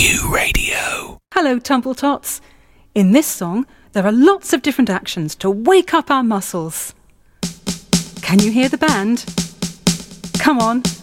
Q Radio. Hello, Tumbletots. In this song, there are lots of different actions to wake up our muscles. Can you hear the band? Come on,